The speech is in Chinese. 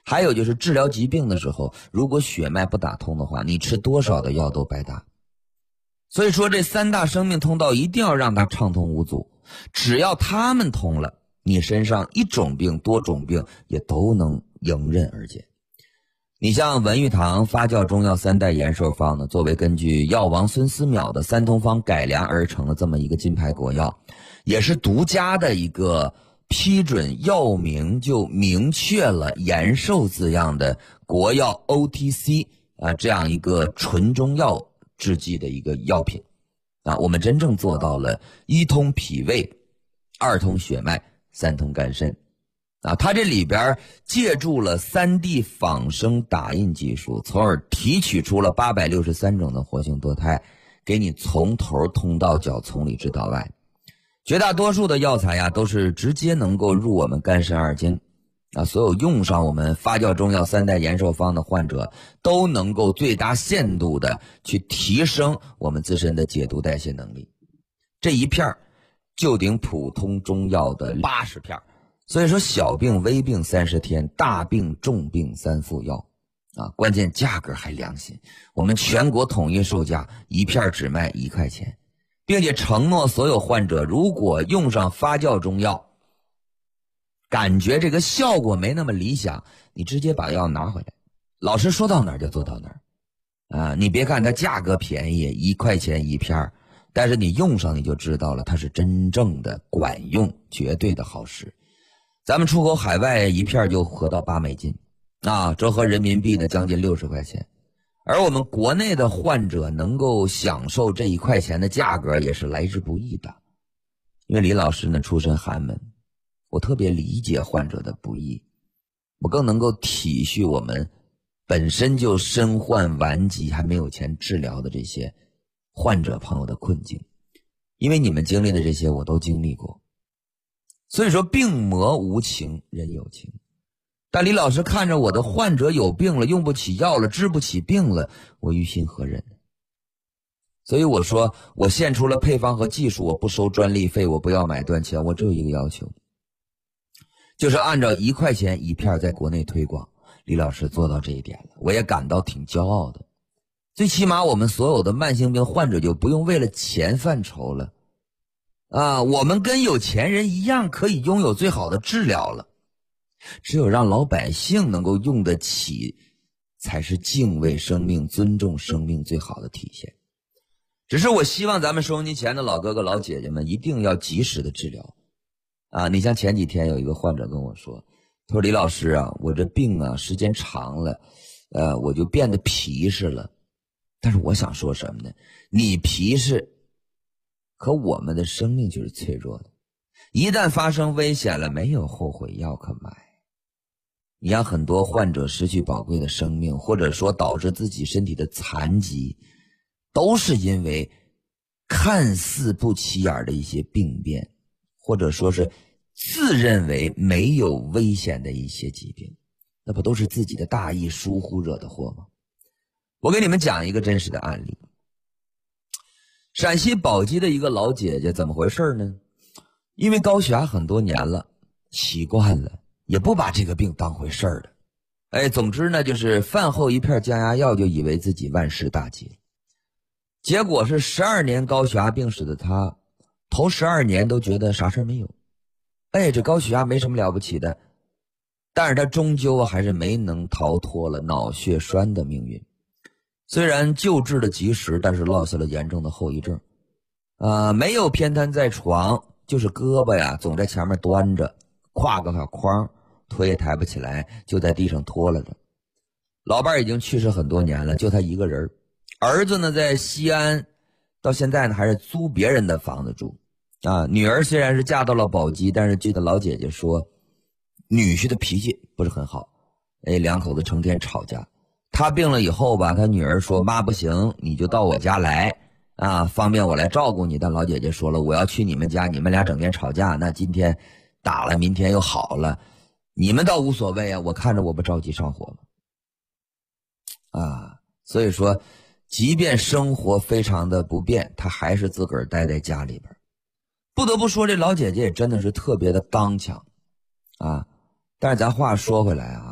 还有就是治疗疾病的时候，如果血脉不打通的话，你吃多少的药都白搭。所以说这三大生命通道一定要让它畅通无阻，只要它们通了，你身上一种病多种病也都能迎刃而解。你像文玉堂发酵中药三代延寿方呢，作为根据药王孙思邈的三通方改良而成的这么一个金牌国药，也是独家的一个批准药名就明确了延寿字样的国药 OTC 这样一个纯中药制剂的一个药品我们真正做到了一通脾胃，二通血脉，三通肝肾它这里边借助了3D 仿生打印技术，从而提取出了863种的活性多肽，给你从头通到脚，从里至到外。绝大多数的药材都是直接能够入我们肝肾二经所有用上我们发酵中药三代延寿方的患者，都能够最大限度的去提升我们自身的解毒代谢能力。这一片就顶普通中药的80片。所以说小病微病30天，大病重病3副药关键价格还良心，我们全国统一售价，一片只卖1块钱，并且承诺所有患者如果用上发酵中药感觉这个效果没那么理想，你直接把药拿回来，老师说到哪儿就做到哪儿你别看它价格便宜1块钱一片，但是你用上你就知道了，它是真正的管用，绝对的好使。咱们出口海外一片就合到8美金折合人民币呢将近60块钱，而我们国内的患者能够享受这1块钱的价格也是来之不易的。因为李老师呢出身寒门，我特别理解患者的不易，我更能够体恤我们本身就身患顽疾还没有钱治疗的这些患者朋友的困境，因为你们经历的这些我都经历过。所以说病魔无情，人有情。但李老师看着我的患者有病了，用不起药了，治不起病了，我于心何忍？所以我说我献出了配方和技术，我不收专利费，我不要买断钱，我只有一个要求，就是按照1块钱一片在国内推广。李老师做到这一点了，我也感到挺骄傲的。最起码我们所有的慢性病患者就不用为了钱犯愁了我们跟有钱人一样可以拥有最好的治疗了。只有让老百姓能够用得起，才是敬畏生命、尊重生命最好的体现。只是我希望咱们收音机前的老哥哥老姐姐们一定要及时的治疗你像前几天有一个患者跟我说，他说李老师我这病时间长了我就变得皮实了。但是我想说什么呢？你皮实，可我们的生命就是脆弱的，一旦发生危险了，没有后悔药可买。你让很多患者失去宝贵的生命，或者说导致自己身体的残疾，都是因为看似不起眼的一些病变，或者说是自认为没有危险的一些疾病，那不都是自己的大意疏忽惹的祸吗？我给你们讲一个真实的案例。陕西宝鸡的一个老姐姐，怎么回事呢？因为高血压很多年了，习惯了，也不把这个病当回事了。总之呢，就是饭后一片降压药就以为自己万事大吉了。结果是12年高血压病史的她，头12年都觉得啥事没有。这高血压没什么了不起的，但是她终究还是没能逃脱了脑血栓的命运。虽然救治的及时，但是落下了严重的后遗症没有偏瘫在床，就是胳膊总在前面端着，挎个小筐，腿也抬不起来，就在地上拖了着。老伴已经去世很多年了，就他一个人。儿子呢在西安，到现在呢还是租别人的房子住女儿虽然是嫁到了宝鸡，但是记得老姐姐说女婿的脾气不是很好两口子成天吵架。他病了以后吧，他女儿说妈不行，你就到我家来方便我来照顾你。但老姐姐说了，我要去你们家，你们俩整天吵架，那今天打了明天又好了，你们倒无所谓我看着我不着急上火吗所以说即便生活非常的不便，他还是自个儿待在家里边。不得不说这老姐姐也真的是特别的刚强但是咱话说回来